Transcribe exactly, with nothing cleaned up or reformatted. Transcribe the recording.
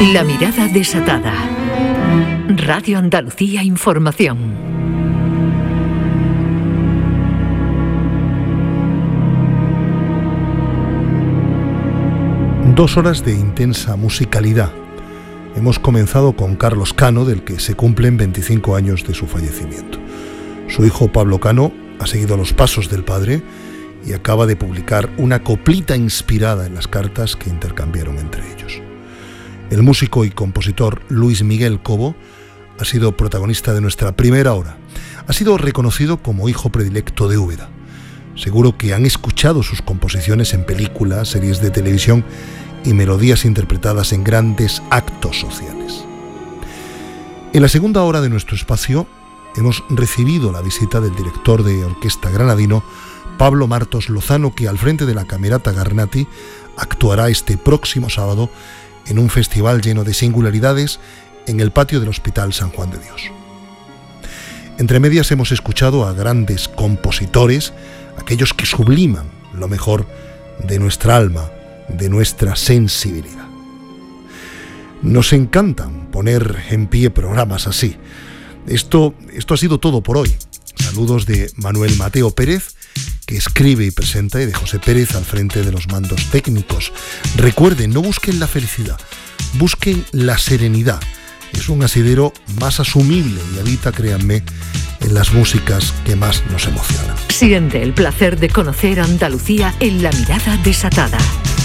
La mirada desatada. Radio Andalucía Información. Dos horas de intensa musicalidad. Hemos comenzado con Carlos Cano, del que se cumplen veinticinco años de su fallecimiento. Su hijo Pablo Cano ha seguido los pasos del padre y acaba de publicar una coplita inspirada en las cartas que intercambiaron entre ellos. El músico y compositor Luis Miguel Cobo ha sido protagonista de nuestra primera hora. Ha sido reconocido como hijo predilecto de Úbeda. Seguro que han escuchado sus composiciones en películas, series de televisión y melodías interpretadas en grandes actos sociales. En la segunda hora de nuestro espacio hemos recibido la visita del director de orquesta granadino Pablo Martos Lozano, que al frente de la Camerata Garnati actuará este próximo sábado en un festival lleno de singularidades en el patio del Hospital San Juan de Dios. Entre medias hemos escuchado a grandes compositores, aquellos que subliman lo mejor de nuestra alma, de nuestra sensibilidad. Nos encantan poner en pie programas así. Esto, esto ha sido todo por hoy. Saludos de Manuel Mateo Pérez, que escribe y presenta, y de José Pérez al frente de los mandos técnicos. Recuerden, no busquen la felicidad, busquen la serenidad. Es un asidero más asumible y habita, créanme, en las músicas que más nos emocionan. Siente el placer de conocer Andalucía en La mirada desatada.